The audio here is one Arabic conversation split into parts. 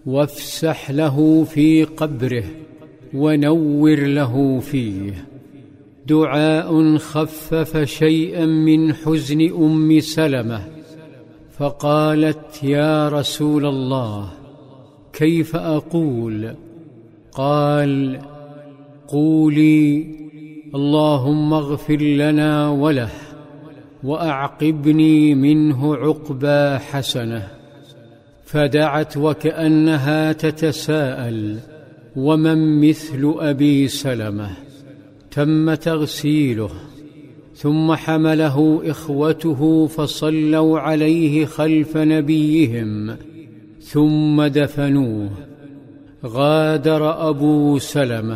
وافسح له في قبره ونور له فيه. دعاء خفف شيئا من حزن أم سلمة، فقالت: يا رسول الله، كيف أقول؟ قال: قولي: اللهم اغفر لنا وله وأعقبني منه عقبى حسنة. فدعت وكأنها تتساءل: ومن مثل أبي سلمة؟ تم تغسيله، ثم حمله إخوته فصلوا عليه خلف نبيهم، ثم دفنوه. غادر أبو سلمة،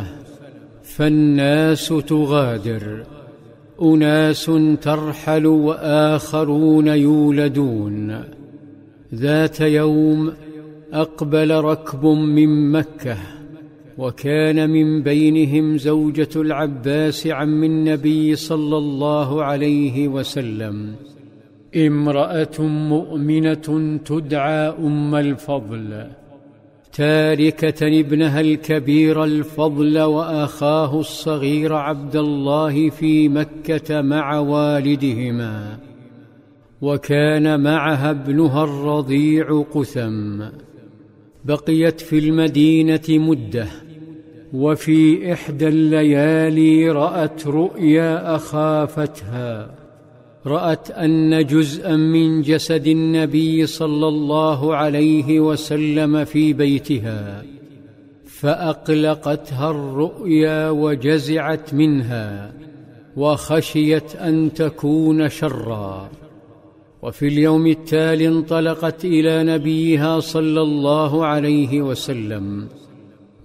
فالناس تغادر، أناس ترحل وآخرون يولدون. ذات يوم أقبل ركب من مكة، وكان من بينهم زوجة العباس عم النبي صلى الله عليه وسلم، امرأة مؤمنة تدعى أم الفضل، تاركة ابنها الكبير الفضل وأخاه الصغير عبد الله في مكة مع والدهما، وكان معها ابنها الرضيع قثم. بقيت في المدينة مدة، وفي إحدى الليالي رأت رؤيا أخافتها. رأت أن جزءا من جسد النبي صلى الله عليه وسلم في بيتها، فأقلقتها الرؤيا وجزعت منها، وخشيت أن تكون شرا. وفي اليوم التالي انطلقت إلى نبيها صلى الله عليه وسلم،